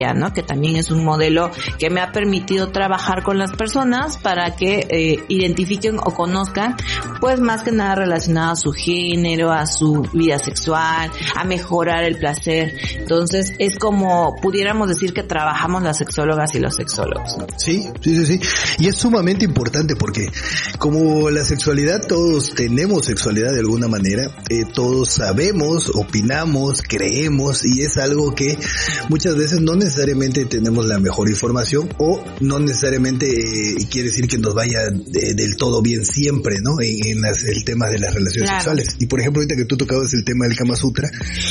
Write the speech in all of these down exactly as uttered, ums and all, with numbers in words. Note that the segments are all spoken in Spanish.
¿no? Que también es un modelo que me ha permitido trabajar con las personas para que eh, identifiquen o conozcan, pues más que nada relacionado a su género, a su vida sexual, a mejorar el placer. Entonces es como pudiéramos decir que trabajamos las sexólogas y los sexólogos. Sí, sí, sí, sí. Y es sumamente importante porque como la sexualidad, todos tenemos sexualidad de alguna manera, eh, todos sabemos, opinamos, creemos, y es algo que muchas veces no necesariamente necesariamente tenemos la mejor información, o no necesariamente eh, quiere decir que nos vaya de, del todo bien siempre, ¿no? En, en las, el tema de las relaciones claro. sexuales. Y por ejemplo, ahorita que tú tocabas el tema del Kama Sutra,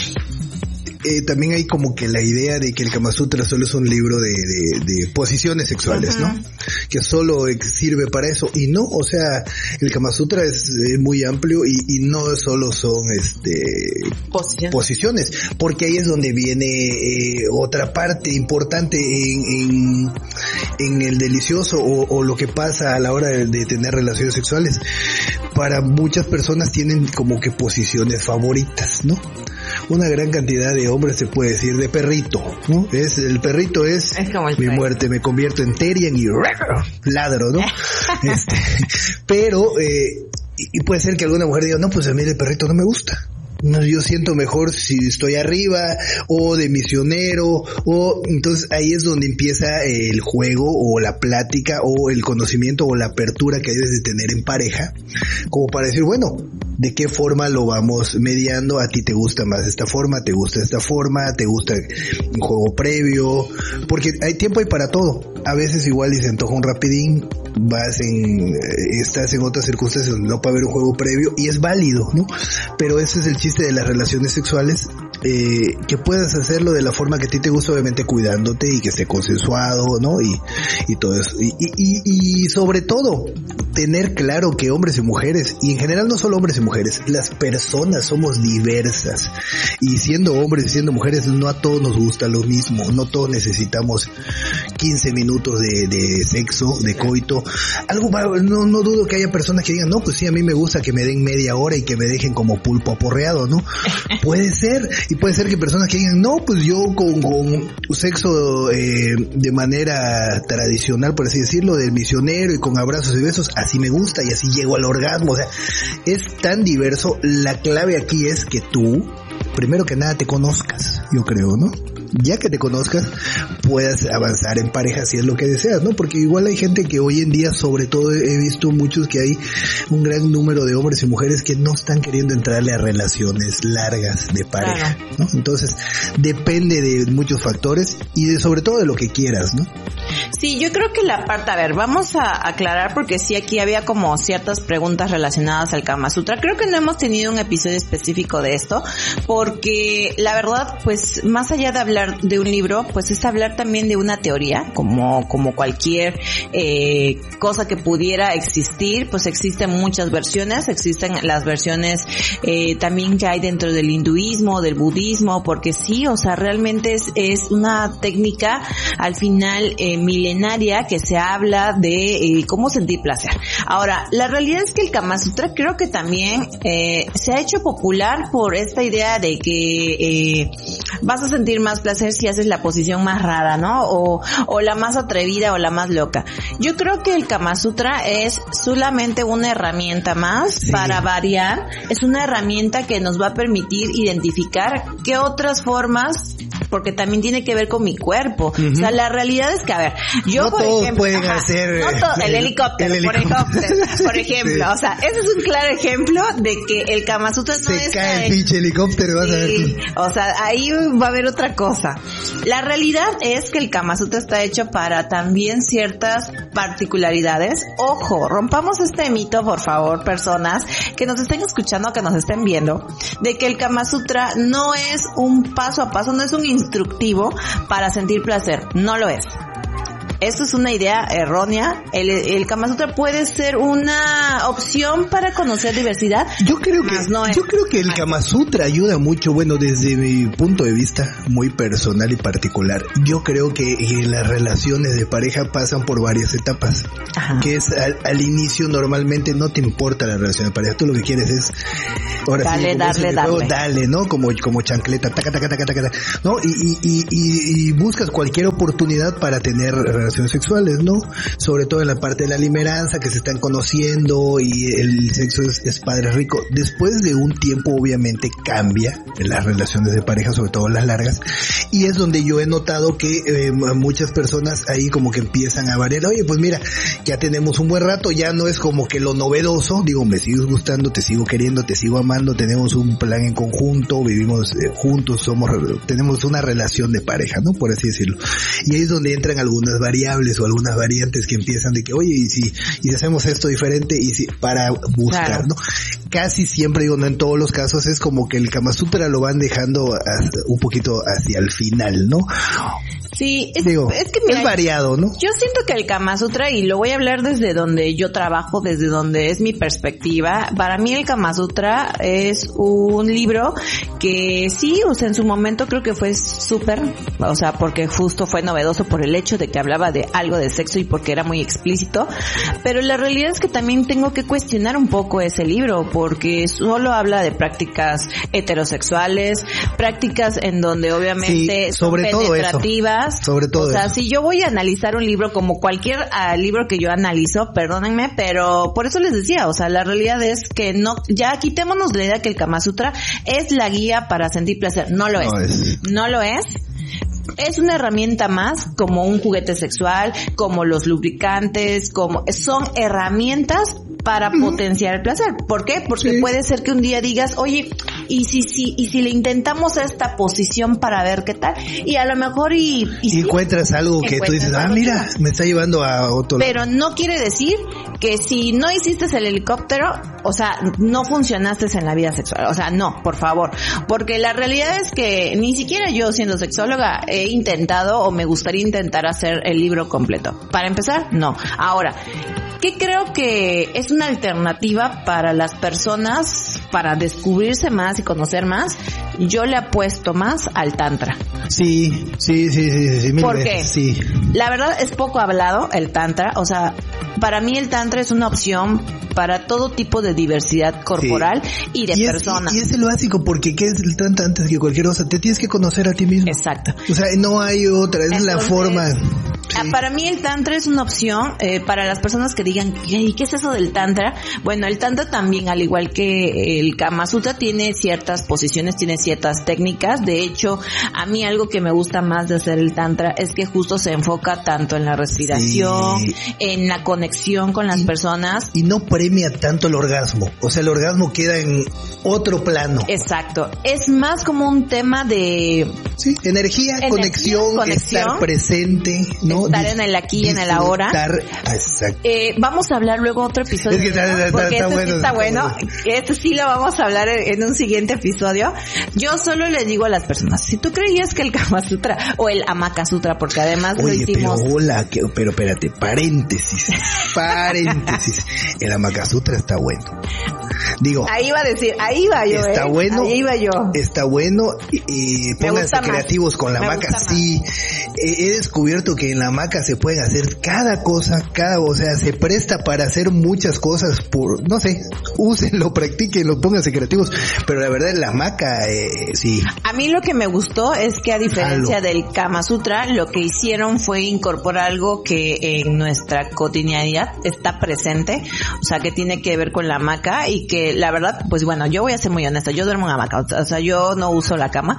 Eh, también hay como que la idea de que el Kama Sutra solo es un libro de, de, de posiciones sexuales, uh-huh. ¿no? Que solo sirve para eso. Y no, o sea, el Kama Sutra es, es muy amplio y, y no solo son este posiciones. posiciones, porque ahí es donde viene eh, otra parte importante en, en, en el delicioso o, o lo que pasa a la hora de, de tener relaciones sexuales. Para muchas personas tienen como que posiciones favoritas, ¿no? Una gran cantidad de hombres se puede decir de perrito, ¿no? Es, el perrito es, es como el mi perrito. Muerte, me convierto en Terian y ladro, ¿no? este, pero, eh, y puede ser que alguna mujer diga, no, pues a mí el perrito no me gusta. No, yo siento mejor si estoy arriba, o de misionero, o entonces ahí es donde empieza el juego o la plática o el conocimiento o la apertura que hay de tener en pareja, como para decir, bueno, ¿de qué forma lo vamos mediando? ¿A ti te gusta más esta forma? ¿Te gusta esta forma? ¿Te gusta un juego previo? Porque hay tiempo hay para todo. A veces igual y se antoja un rapidín, vas en, estás en otras circunstancias donde no puede haber un juego previo y es válido, ¿no? Pero ese es el chiste de las relaciones sexuales, eh, que puedas hacerlo de la forma que a ti te gusta, obviamente cuidándote y que esté consensuado, ¿no? Y, y todo eso. Y, y, y, y sobre todo, tener claro que hombres y mujeres, y en general no solo hombres y mujeres, las personas somos diversas. Y siendo hombres y siendo mujeres, no a todos nos gusta lo mismo. No todos necesitamos quince minutos de, de sexo, de coito. Algo, no, no dudo que haya personas que digan, no, pues sí, a mí me gusta que me den media hora y que me dejen como pulpo aporreado, ¿no? Puede ser. Y puede ser que personas que digan, no, pues yo con, con sexo eh, de manera tradicional, por así decirlo, del misionero y con abrazos y besos, así me gusta y así llego al orgasmo. O sea, es tan diverso. La clave aquí es que tú, primero que nada, te conozcas, yo creo, ¿no? Ya que te conozcas, puedas avanzar en pareja si es lo que deseas, ¿no? Porque igual hay gente que hoy en día, sobre todo he visto muchos que hay un gran número de hombres y mujeres que no están queriendo entrarle a relaciones largas de pareja, claro. ¿no? Entonces, depende de muchos factores y de sobre todo de lo que quieras, ¿no? Sí, yo creo que la parte, a ver, vamos a aclarar porque sí aquí había como ciertas preguntas relacionadas al Kama Sutra. Creo que no hemos tenido un episodio específico de esto porque la verdad, pues más allá de hablar de un libro, pues es hablar también de una teoría, como como cualquier eh, cosa que pudiera existir, pues existen muchas versiones, existen las versiones eh, también que hay dentro del hinduismo, del budismo, porque sí, o sea, realmente es, es una técnica al final eh, milenaria que se habla de eh, cómo sentir placer. Ahora, la realidad es que el Kama Sutra creo que también eh, se ha hecho popular por esta idea de que eh, vas a sentir más placer si haces la posición más rara, ¿no? O, o la más atrevida o la más loca. Yo creo que el Kama Sutra es solamente una herramienta más sí. para variar. Es una herramienta que nos va a permitir identificar qué otras formas, porque también tiene que ver con mi cuerpo. Uh-huh. O sea, la realidad es que, a ver, yo no por todos ejemplo, pueden ajá, hacer no todo, el, el helicóptero, el helicóptero, por ejemplo, por ejemplo, sí. o sea, ese es un claro ejemplo de que el Kama Sutra no se es... Se cae el pinche helicóptero, vas sí, a ver tú. O sea, ahí va a haber otra cosa. La realidad es que el Kama Sutra está hecho para también ciertas particularidades. Ojo, rompamos este mito, por favor, personas que nos estén escuchando, que nos estén viendo, de que el Kama Sutra no es un paso a paso, no es un instructivo para sentir placer. No lo es. Eso es una idea errónea. El, el Kama Sutra puede ser una opción para conocer diversidad. Yo creo que, no es... yo creo que el Kama Sutra ayuda mucho, bueno, desde mi punto de vista muy personal y particular. Yo creo que eh, las relaciones de pareja pasan por varias etapas. Ajá. Que es al, al inicio normalmente no te importa la relación de pareja, tú lo que quieres es ahora dale, sí, darle, darle. Juego, dale, ¿no? Como, como chancleta, taca, taca, taca, taca, ¿no? Y, y, y, y, y buscas cualquier oportunidad para tener relaciones sexuales, ¿no? Sobre todo en la parte de la limeranza, que se están conociendo y el sexo es, es padre rico. Después de un tiempo, obviamente, cambia en las relaciones de pareja, sobre todo las largas, y es donde yo he notado que eh, muchas personas ahí como que empiezan a variar. Oye, pues mira, ya tenemos un buen rato, ya no es como que lo novedoso, digo, me sigues gustando, te sigo queriendo, te sigo amando, tenemos un plan en conjunto, vivimos eh, juntos, somos, tenemos una relación de pareja, ¿no? Por así decirlo. Y ahí es donde entran algunas variables o algunas variantes que empiezan de que, oye, y si, y si hacemos esto diferente, y si, para buscar, claro. ¿no? Casi siempre, digo, no en todos los casos, es como que el Kama Sutra lo van dejando hasta, un poquito hacia el final, ¿no? Sí, es, Digo, es que mira, es variado, ¿no? Yo siento que el Kama Sutra, y lo voy a hablar desde donde yo trabajo, desde donde es mi perspectiva, para mí el Kama Sutra es un libro que sí, o sea, en su momento creo que fue súper, o sea, porque justo fue novedoso por el hecho de que hablaba de algo de sexo y porque era muy explícito, pero la realidad es que también tengo que cuestionar un poco ese libro, porque solo habla de prácticas heterosexuales, prácticas en donde obviamente sí, sobre son todo penetrativas. Eso. Sobre todo. O sea, eso. si yo voy a analizar un libro como cualquier uh, libro que yo analizo, perdónenme, pero por eso les decía, o sea, la realidad es que no, ya quitémonos la idea que el Kama Sutra es la guía para sentir placer. No lo es. No es. No lo es. Es una herramienta más, como un juguete sexual, como los lubricantes, como son herramientas para uh-huh. potenciar el placer. ¿Por qué? Porque sí. puede ser que un día digas, oye, y si si y si le intentamos esta posición para ver qué tal, y a lo mejor y, y, y sí, encuentras algo que tú dices, ah, mira, me está llevando a otro lado. Pero no quiere decir que si no hiciste el helicóptero, o sea, no funcionaste en la vida sexual. O sea, no, por favor. Porque la realidad es que ni siquiera yo, siendo sexóloga, he intentado o me gustaría intentar hacer el libro completo. Para empezar, no. Ahora, ¿qué creo que es una alternativa para las personas para descubrirse más y conocer más? Yo le apuesto más al tantra. Sí, sí, sí, sí, sí. ¿Por qué? Sí. La verdad es poco hablado el tantra, o sea, para mí el tantra es una opción para todo tipo de diversidad corporal sí. y de y es, personas. Y, y es el básico, porque ¿qué es el tantra antes que cualquier cosa? Te tienes que conocer a ti mismo. Exacto. O sea, no hay otra, es Entonces, la forma. Sí. Para mí el tantra es una opción eh, para las personas que digan, ¿y qué es eso del tantra? Bueno, el tantra también, al igual que el Kama Sutra, tiene ciertas posiciones, tiene ciertas técnicas. De hecho, a mí algo que me gusta más de hacer el tantra es que justo se enfoca tanto en la respiración, sí. en la conexión con las y, personas. Y no premia tanto el orgasmo. O sea, el orgasmo queda en otro plano. Exacto. Es más como un tema de... Sí, energía, energía conexión, conexión, estar presente, ¿no? Estar en el aquí y en el ahora. Exacto. Eh, vamos a hablar luego otro episodio. Es que está, está, porque está, este bueno, sí está, está bueno. bueno. Este sí lo vamos a hablar en un siguiente episodio. Yo solo les digo a las personas, si tú creías que el Kama Sutra o el Amaka Sutra, porque además Oye, lo hicimos... pero hola, que, pero espérate, paréntesis, paréntesis. El Amaka Sutra está bueno. Digo, ahí iba a decir, ahí iba yo, está ¿eh? bueno, ahí iba yo. Está bueno, y pónganse creativos con la hamaca. Sí, he, he descubierto que en la hamaca se pueden hacer cada cosa, cada, o sea, se presta para hacer muchas cosas por, no sé, úsenlo, practíquenlo, pónganse creativos, pero la verdad la hamaca, eh, sí. A mí lo que me gustó es que a diferencia Halo. del Kama Sutra, lo que hicieron fue incorporar algo que en nuestra cotidianidad está presente, o sea, que tiene que ver con la hamaca y que la verdad, pues bueno, yo voy a ser muy honesta, yo duermo en hamaca, o sea, yo no uso la cama,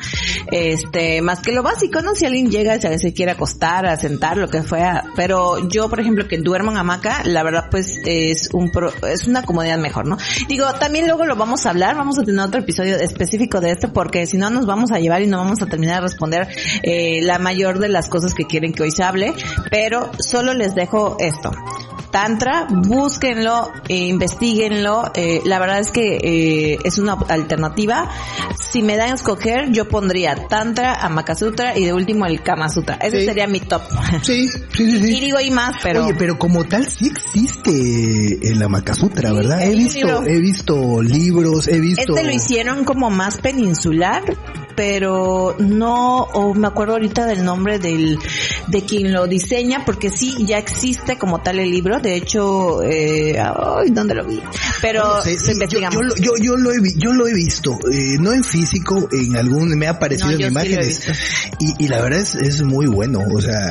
este, más que lo básico, ¿no? Si alguien llega y se quiere acostar, a sentar, lo que fuera, pero yo, por ejemplo, que duermo en hamaca, la verdad, pues es un pro, es una comodidad mejor, ¿no? Digo, también luego lo vamos a hablar, vamos a tener otro episodio específico de esto, porque si no nos vamos a llevar y no vamos a terminar de responder eh, la mayor de las cosas que quieren que hoy se hable, pero solo les dejo esto. Tantra, búsquenlo, eh, investiguenlo, eh, la verdad es que eh, es una alternativa. Si me dan a escoger, yo pondría Tantra, Amaka Sutra y de último el Kama Sutra. Ese sí. sería mi top. Sí, sí, sí, sí. Y digo y más, pero... Oye, pero como tal sí existe el Amaka Sutra, sí, ¿verdad? He visto, libro. he visto libros, he visto... Este lo hicieron como más peninsular, pero no, o me acuerdo ahorita del nombre del, de quien lo diseña, porque sí, ya existe como tal el libro, de hecho, eh, ay, ¿dónde lo vi? Pero no sé, sí, investigamos. Yo, yo, yo, yo, lo he, yo lo he visto, eh, no en físico, en algún, me ha aparecido no, en imágenes, sí y, y la verdad es, es muy bueno, o sea,